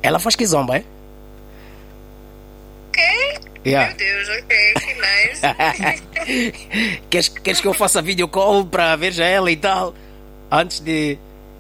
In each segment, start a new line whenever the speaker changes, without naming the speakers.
Ela faz kizomba, é? Yeah.
Meu Deus, ok, que nice.
Queres que eu faça video call para ver já ela e tal? Antes de...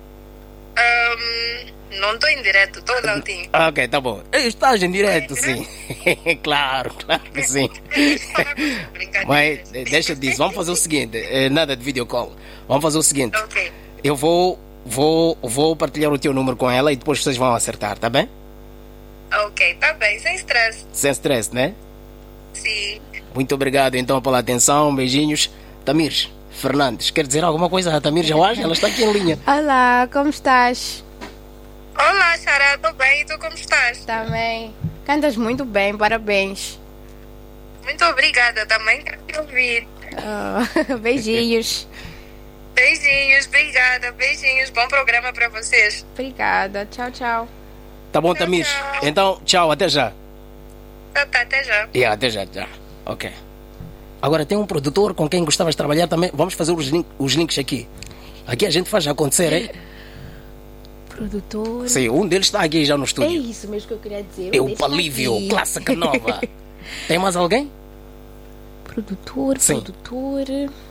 Não estou em direto, estou lautinho.
Ok, tá bom. Estás em direto, sim. Claro que sim. Mas deixa eu dizer, vamos fazer o seguinte, nada de video call. Vamos fazer o seguinte.
Ok.
Eu vou partilhar o teu número com ela e depois vocês vão acertar, tá bem?
Ok, tá bem, sem stress.
Sem stress, né?
Sim.
Muito obrigado então pela atenção, beijinhos. Tamires Fernandes, quer dizer alguma coisa a Tamires Jawaj? Ela está aqui em linha.
Olá, como estás?
Olá, Xará, estou bem, e tu como estás?
Também. Cantas muito bem, parabéns.
Muito obrigada, também quero te ouvir.
Beijinhos.
Beijinhos, obrigada, beijinhos, bom programa para vocês.
Obrigada, tchau, tchau.
Tá bom, Tamires?
Tchau.
Então, tchau, até já.
Tá, até já.
Yeah, até já. Ok. Agora tem um produtor com quem gostavas de trabalhar também. Vamos fazer os links aqui. Aqui a gente faz acontecer, hein?
Produtor.
Sim, um deles está aqui já no
É
estúdio.
isso mesmo que eu queria dizer.
É
Um
o
deles
Palívio,
está aqui.
clássica nova. Tem mais alguém?
Produtor,
Sim.
produtor.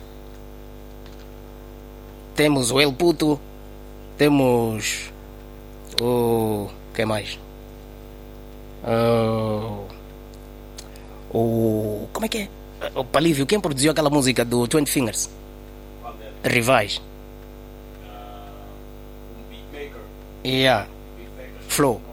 Temos o El Puto. Temos o... Quem mais? Como é que é? O Palívio, quem produziu aquela música do 20 Fingers? Rivais. Yeah. Flow.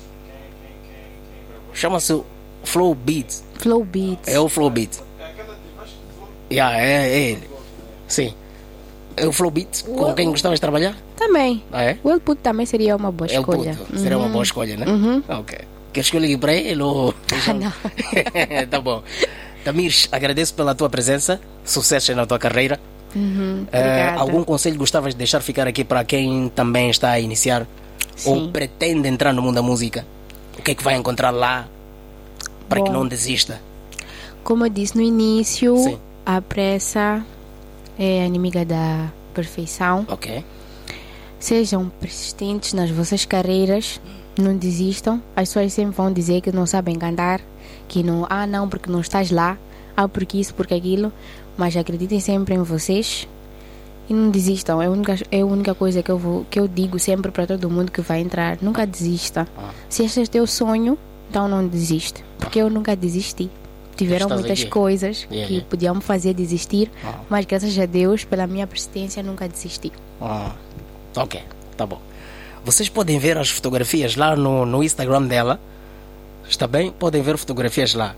Chama-se Flow Beats.
Flow Beats.
É o Flow Beats. Yeah, é ele. Sim. É o Flow Beats com quem gostavas de trabalhar?
Também.
Ah, é?
O El Puto também seria uma boa
É o
escolha.
Puto. Seria uma boa escolha, né? Ok. Queres que eu ligue para ele ou...
Não.
Tá bom. Tamires, agradeço pela tua presença. Sucesso na tua carreira.
Obrigada.
Algum conselho gostavas de deixar ficar aqui para quem também está a iniciar?
Sim.
Ou pretende entrar no mundo da música? O que é que vai encontrar lá para que
Bom.
não desista?
Como eu disse no início,
Sim.
a pressa é inimiga da perfeição.
Ok.
Sejam persistentes nas vossas carreiras, não desistam. As pessoas sempre vão dizer que não sabem cantar, que não, não, porque não estás lá, porque isso, porque aquilo, mas acreditem sempre em vocês e não desistam. É a única coisa que eu digo sempre para todo mundo que vai entrar: nunca desista. Se este é o teu sonho, então não desiste, porque eu nunca desisti. Tiveram
Estás
muitas
aqui.
coisas que
Yeah.
podiam me fazer desistir, mas graças a Deus, pela minha persistência, nunca desisti.
Ok, tá bom. Vocês podem ver as fotografias lá no Instagram dela. Está bem? Podem ver fotografias lá.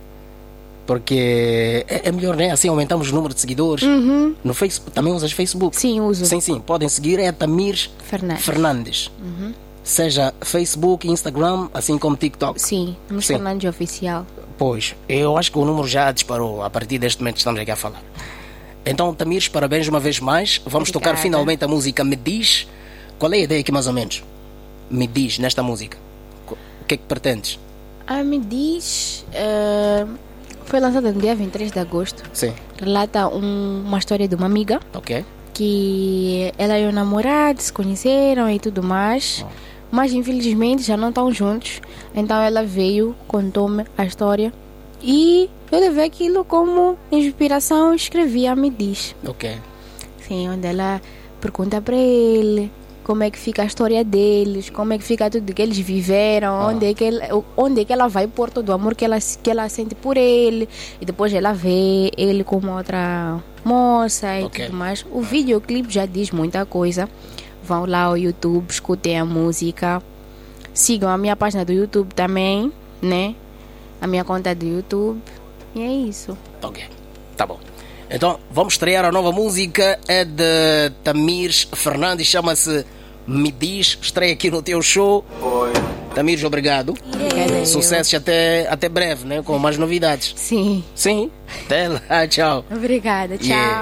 Porque é melhor, né? Assim aumentamos o número de seguidores. No Facebook, também usas Facebook?
Sim, uso.
Sim. Podem seguir, é Tamires Fernandes. Seja Facebook, Instagram, assim como TikTok.
Sim, Tamires
Sim.
Fernandes Oficial.
Pois, eu acho que o número já disparou a partir deste momento que estamos aqui a falar. Então, Tamires, parabéns uma vez mais. Vamos tocar
Obrigada.
finalmente a música Me Diz. Qual é a ideia aqui, mais ou menos? Me Diz, nesta música. O que é que pretendes?
Me diz. Foi lançada no dia 23 de agosto.
Sim,
Relata uma história de uma amiga
ok.
que ela e o namorado se conheceram e tudo mais. Mas infelizmente já não estão juntos. Então ela veio, contou-me a história. E eu levei aquilo como inspiração e escrevi a Me Diz.
Ok.
Sim, onde ela pergunta para ele como é que fica a história deles, como é que fica tudo que eles viveram, onde é que ela vai pôr todo o amor que ela sente por ele. E depois ela vê ele como outra moça e
Ok.
tudo mais. O videoclipe já diz muita coisa. Vão lá ao YouTube, escutem a música. Sigam a minha página do YouTube também, né? A minha conta do YouTube. E é isso.
Ok, tá bom. Então, vamos estrear a nova música. É de Tamires Fernandes, chama-se Me Diz. Estreia aqui no teu show. Tamires, obrigado.
Obrigada eu.
Sucesso até breve, né? Com mais novidades.
Sim.
Sim. Até lá, tchau.
Obrigada. Tchau.
Yeah.